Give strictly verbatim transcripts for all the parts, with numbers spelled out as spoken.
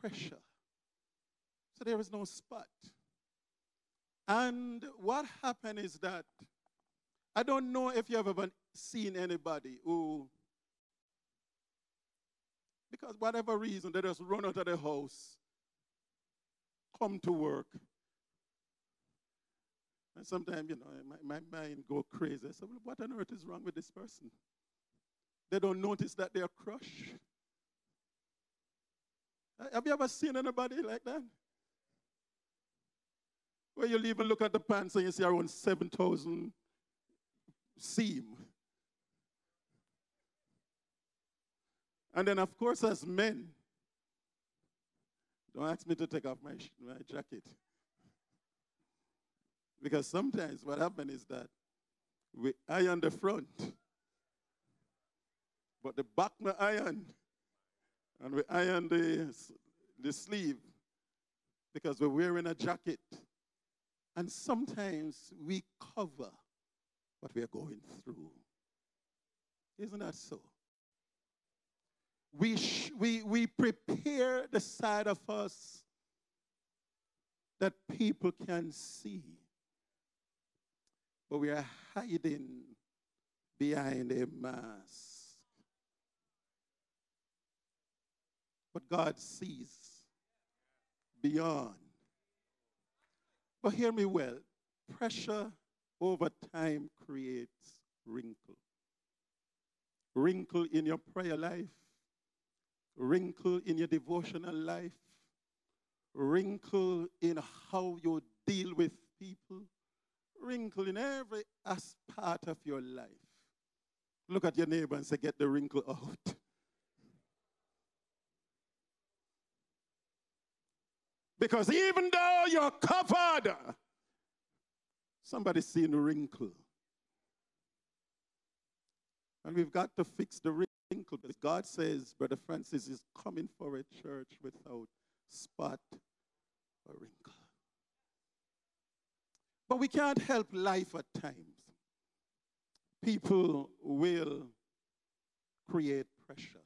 pressure. So there is no spot. And what happened is that, I don't know if you have ever seen anybody who, because whatever reason, they just run out of the house, come to work. And sometimes, you know, my, my mind go crazy. So what on earth is wrong with this person? They don't notice that they're crushed. Have you ever seen anybody like that? Where you'll even look at the pants and you see around seven thousand seam. And then, of course, as men, don't ask me to take off my, my jacket. Because sometimes what happens is that we iron the front, but the back no iron, and we iron the, the sleeve because we're wearing a jacket. And sometimes we cover what we are going through. Isn't that so? We, sh- we, we prepare the side of us that people can see. But we are hiding behind a mask. But God sees beyond. But hear me well, pressure over time creates wrinkle. Wrinkle in your prayer life, wrinkle in your devotional life, wrinkle in how you deal with people, wrinkle in every part of your life. Look at your neighbor and say, get the wrinkle out. Because even though you're covered, somebody's seeing a wrinkle. And we've got to fix the wrinkle. Because God says, Brother Francis is coming for a church without spot or wrinkle. But we can't help life at times. People will create pressure.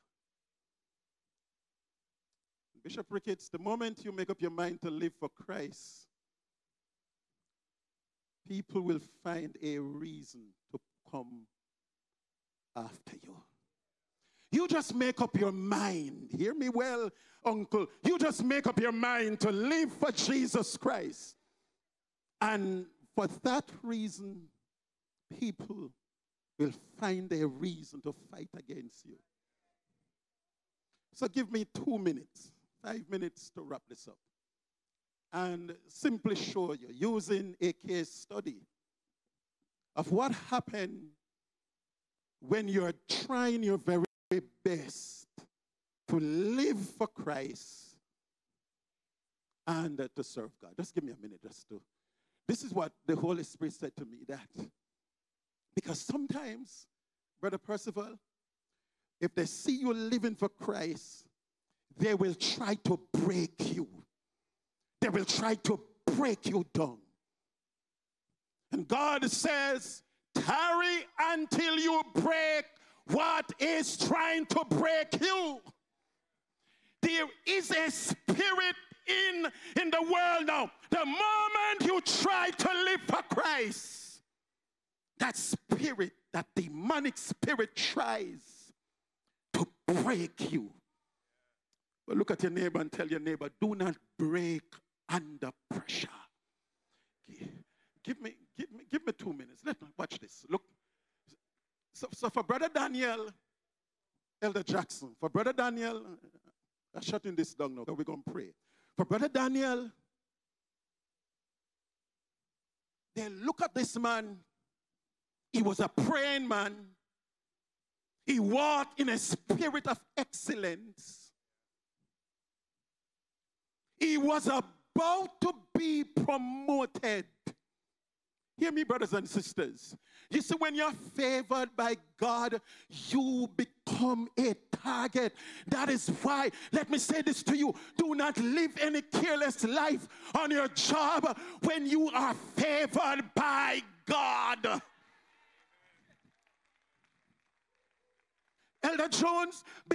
Bishop Ricketts, the moment you make up your mind to live for Christ, people will find a reason to come after you. You just make up your mind. Hear me well, uncle. You just make up your mind to live for Jesus Christ. And for that reason, people will find a reason to fight against you. So give me two minutes. Five minutes to wrap this up. And simply show you, using a case study of what happened when you're trying your very best to live for Christ and uh, to serve God. Just give me a minute just to. This is what the Holy Spirit said to me, that because sometimes, Brother Percival, if they see you living for Christ, they will try to break you. They will try to break you down. And God says, tarry until you break what is trying to break you. There is a spirit in, in the world now. The moment you try to live for Christ, that spirit, that demonic spirit tries to break you. But look at your neighbor and tell your neighbor, do not break under pressure. Give me, give me, give me two minutes. Let me watch this. Look. So, so for Brother Daniel, Elder Jackson, for Brother Daniel, I'm shutting this down now because we're going to pray. For Brother Daniel, they look at this man. He was a praying man. He walked in a spirit of excellence. He was about to be promoted. Hear me, brothers and sisters. You see, when you're favored by God, you become a target. That is why, let me say this to you, do not live any careless life on your job when you are favored by God. Elder Jones,